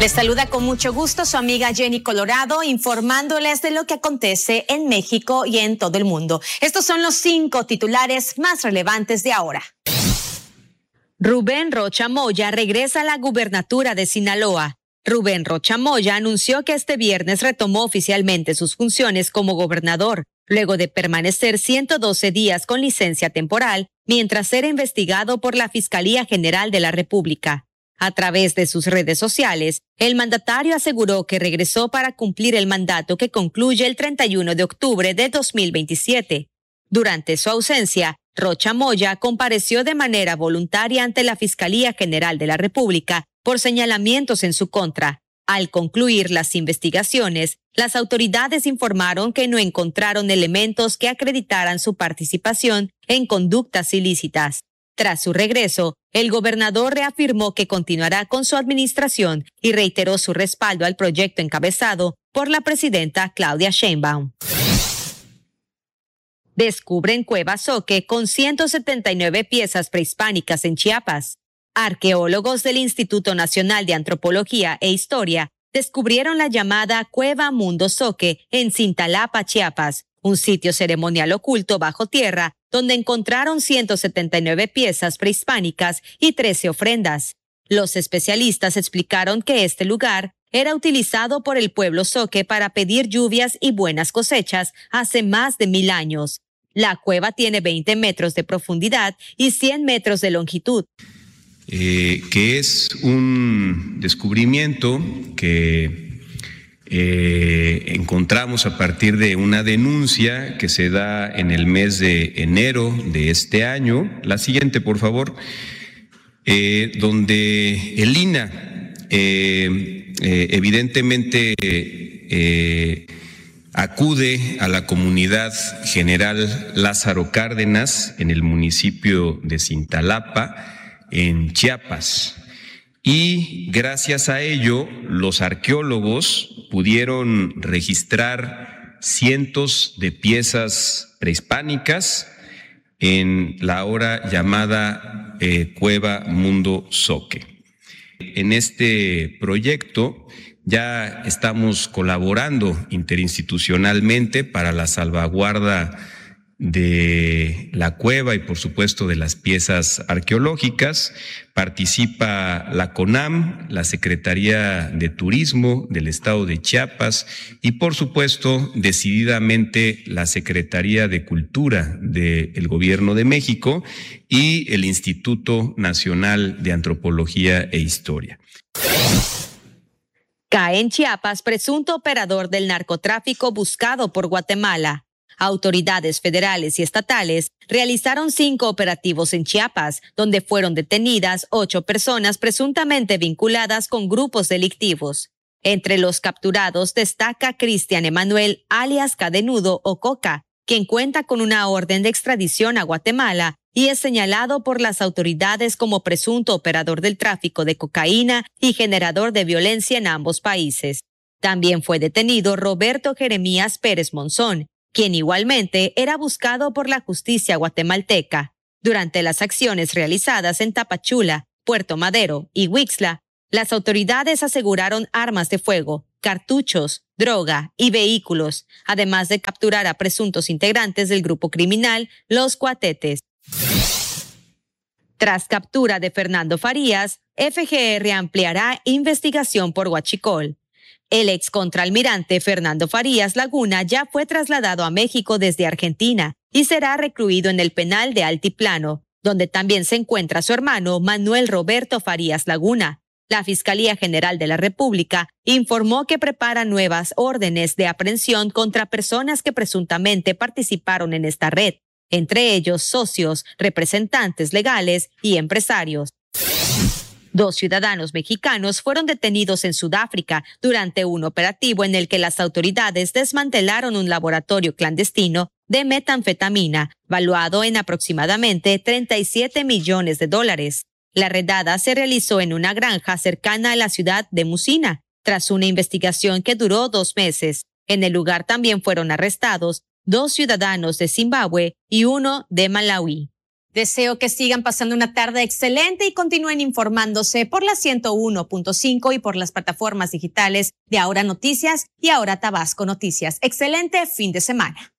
Les saluda con mucho gusto su amiga Jenny Colorado, informándoles de lo que acontece en México y en todo el mundo. Estos son los 5 titulares más relevantes de ahora. Rubén Rocha Moya regresa a la gubernatura de Sinaloa. Rubén Rocha Moya anunció que este viernes retomó oficialmente sus funciones como gobernador, luego de permanecer 112 días con licencia temporal, mientras era investigado por la Fiscalía General de la República. A través de sus redes sociales, el mandatario aseguró que regresó para cumplir el mandato que concluye el 31 de octubre de 2027. Durante su ausencia, Rocha Moya compareció de manera voluntaria ante la Fiscalía General de la República por señalamientos en su contra. Al concluir las investigaciones, las autoridades informaron que no encontraron elementos que acreditaran su participación en conductas ilícitas. Tras su regreso, el gobernador reafirmó que continuará con su administración y reiteró su respaldo al proyecto encabezado por la presidenta Claudia Sheinbaum. Descubren cueva Zoque con 179 piezas prehispánicas en Chiapas. Arqueólogos del Instituto Nacional de Antropología e Historia descubrieron la llamada Cueva Mundo Zoque en Cintalapa, Chiapas, un sitio ceremonial oculto bajo tierra donde encontraron 179 piezas prehispánicas y 13 ofrendas. Los especialistas explicaron que este lugar era utilizado por el pueblo Zoque para pedir lluvias y buenas cosechas hace más de 1000 años. La cueva tiene 20 metros de profundidad y 100 metros de longitud. Que es un descubrimiento que encontramos a partir de una denuncia que se da en el mes de enero de este año. La siguiente, por favor, donde el INAH evidentemente acude a la comunidad general Lázaro Cárdenas en el municipio de Cintalapa, en Chiapas. Y gracias a ello, los arqueólogos pudieron registrar cientos de piezas prehispánicas en la ahora llamada Cueva Mundo Zoque. En este proyecto ya estamos colaborando interinstitucionalmente para la salvaguarda de la cueva y por supuesto de las piezas arqueológicas. Participa la CONAM, la Secretaría de Turismo del Estado de Chiapas y por supuesto decididamente la Secretaría de Cultura del Gobierno de México y el Instituto Nacional de Antropología e Historia. Cae en Chiapas presunto operador del narcotráfico buscado por Guatemala. Autoridades federales y estatales realizaron 5 operativos en Chiapas, donde fueron detenidas 8 personas presuntamente vinculadas con grupos delictivos. Entre los capturados destaca Cristian Emanuel, alias Cadenudo o Coca, quien cuenta con una orden de extradición a Guatemala y es señalado por las autoridades como presunto operador del tráfico de cocaína y generador de violencia en ambos países. También fue detenido Roberto Jeremías Pérez Monzón, quien igualmente era buscado por la justicia guatemalteca. Durante las acciones realizadas en Tapachula, Puerto Madero y Huixtla, las autoridades aseguraron armas de fuego, cartuchos, droga y vehículos, además de capturar a presuntos integrantes del grupo criminal Los Cuatetes. Tras captura de Fernando Farías, FGR ampliará investigación por huachicol. El ex contraalmirante Fernando Farías Laguna ya fue trasladado a México desde Argentina y será recluido en el penal de Altiplano, donde también se encuentra su hermano Manuel Roberto Farías Laguna. La Fiscalía General de la República informó que prepara nuevas órdenes de aprehensión contra personas que presuntamente participaron en esta red, entre ellos socios, representantes legales y empresarios. 2 ciudadanos mexicanos fueron detenidos en Sudáfrica durante un operativo en el que las autoridades desmantelaron un laboratorio clandestino de metanfetamina, valuado en aproximadamente $37 millones. La redada se realizó en una granja cercana a la ciudad de Musina, tras una investigación que duró 2 meses. En el lugar también fueron arrestados 2 ciudadanos de Zimbabue y 1 de Malawi. Deseo que sigan pasando una tarde excelente y continúen informándose por la 101.5 y por las plataformas digitales de Ahora Noticias y Ahora Tabasco Noticias. Excelente fin de semana.